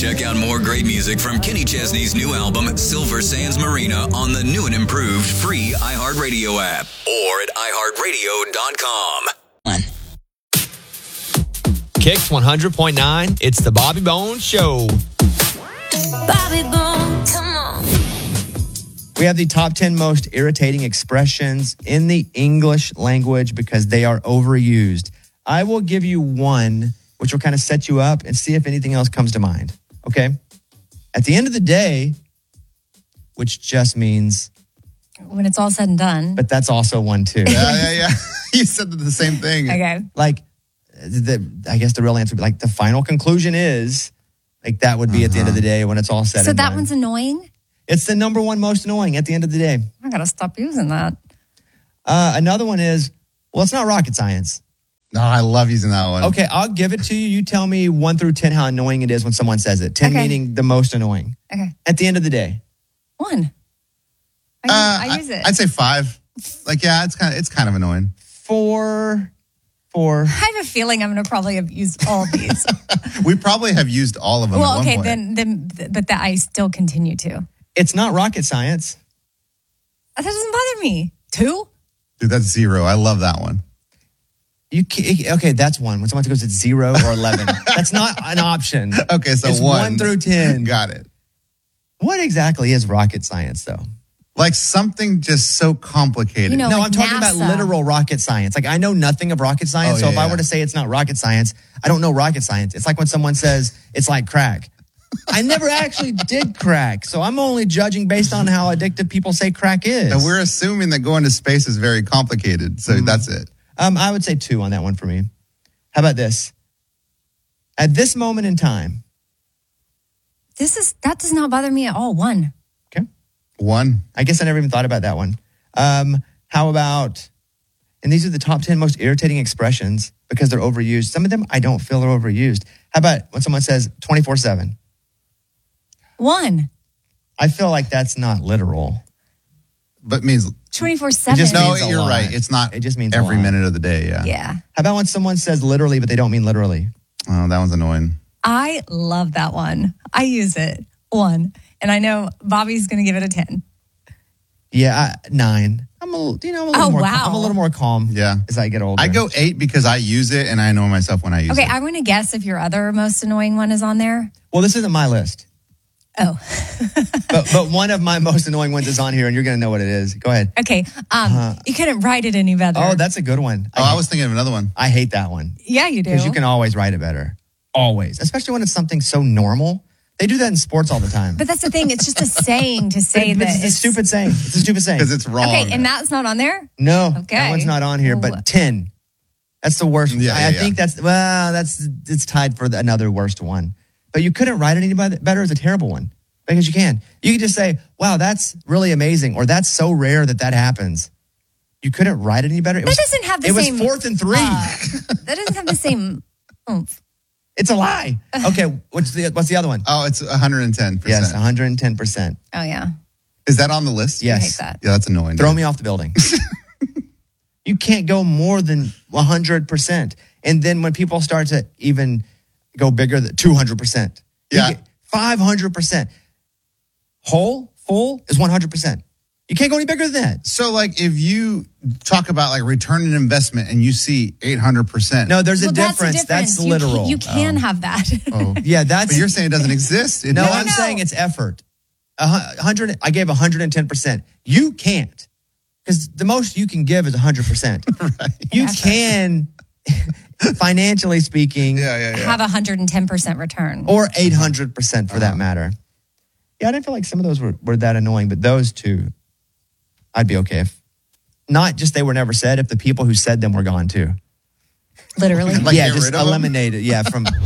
Check out more great music from Kenny Chesney's new album, Silver Sands Marina, on the new and improved free iHeartRadio app or at iHeartRadio.com. Kicks 100.9. It's the Bobby Bones Show. Bobby Bones, come on. We have the top 10 most irritating expressions in the English language because they are overused. I will give you one, which will kind of set you up and see if anything else comes to mind. Okay? At the end of the day, which just means... when it's all said and done. But that's also one too. Yeah. You said the same thing. Okay. Like, I guess the real answer would be like the final conclusion is, like that would be at the end of the day when it's all said and done. So that one's annoying? It's the number one most annoying at the end of the day. I got to stop using that. Another one is, well, it's not rocket science. No, I love using that one. Okay, I'll give it to you. You tell me 1 through 10 how annoying it is when someone says it. 10 meaning the most annoying. Okay. At the end of the day. 1. I use it. I'd say 5. Like, yeah, it's kind of annoying. 4. I have a feeling I'm going to probably have used all of these. We probably have used all of them. Well, at okay, one point. but that I still continue to. It's not rocket science. That doesn't bother me. 2? Dude, that's 0. I love that one. Okay, that's 1. When someone goes, it's 0 or 11. That's not an option. Okay, so it's 1 through 10. Got it. What exactly is rocket science, though? Like something just so complicated. You know, no, like I'm talking about NASA. literal rocket science. Like, I know nothing of rocket science, so if I were to say it's not rocket science, I don't know rocket science. It's like when someone says it's like crack. I never actually did crack, so I'm only judging based on how addictive people say crack is. And we're assuming that going to space is very complicated, so that's it. I would say 2 on that one for me. How about this? At this moment in time. That does not bother me at all. 1. 1. I guess I never even thought about that one. How about, and these are the top 10 most irritating expressions because they're overused. Some of them I don't feel are overused. How about when someone says 24/7? 1. I feel like that's not literal. But means 24/7. No, means a you're lot. right. It's not. It just means a every lot. minute of the day. Yeah. Yeah. How about when someone says literally, but they don't mean literally? Oh, that one's annoying. I love that one. I use it. 1. And I know Bobby's going to give it a 10. Yeah, 9. I'm a little more. wow. I'm a little more calm. Yeah. As I get older. I go 8 because I use it and I know myself when I use Okay, it. I'm going to guess if your other most annoying one is on there. Well, this isn't my list, Oh, but one of my most annoying ones is on here, and you're going to know what it is. Go ahead. okay. You couldn't write it any better. Oh, that's a good one. I was thinking of another one. I hate that one. yeah, you do. Because you can always write it better. Always. Especially when it's something so normal. They do that in sports all the time. But that's the thing. It's just a saying to say But that it's a stupid saying. It's a stupid saying. Because it's wrong. Okay, and that's not on there? No, Okay. that one's not on here, Ooh. but 10. That's the worst. Yeah, I yeah. think it's tied for another worst one. But you couldn't write it any better as a terrible one. Because you can. You could just say, wow, that's really amazing. Or that's so rare that happens. You couldn't write it any better. That doesn't have the same... It was 4th and 3. that doesn't have the same oomph. It's a lie. Okay, what's the other one? Oh, it's 110%. Yes, 110%. Oh, yeah. Is that on the list? Yes. I hate that. Yeah, that's annoying. Throw me off the building. You can't go more than 100%. And then when people start to even go bigger than 200%. Yeah. 500%. Full is 100%. You can't go any bigger than that. So, like, if you talk about, like, return on investment and you see 800%. No, there's a Well, difference. That's You literal. You can have that. Oh. Yeah, that's... But you're saying it doesn't exist. No, No, I'm no. saying it's effort. 100. I gave 110%. You can't. Because the most you can give is 100%. Right. You Effort. can, financially speaking, Have 110% return. or 800% for that matter. Yeah, I didn't feel like some of those were that annoying, but those two, I'd be okay if. Not just they were never said, if the people who said them were gone too. Literally. Like, yeah, get just rid of them? eliminate it. Yeah, from